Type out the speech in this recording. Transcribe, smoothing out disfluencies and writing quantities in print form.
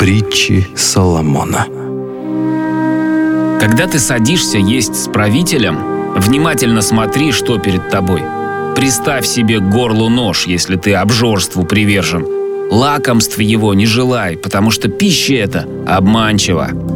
Притчи Соломона. Когда ты садишься есть с правителем, внимательно смотри, что перед тобой. Приставь себе к горлу нож, если ты обжорству привержен. Лакомств его не желай, потому что пища эта обманчива.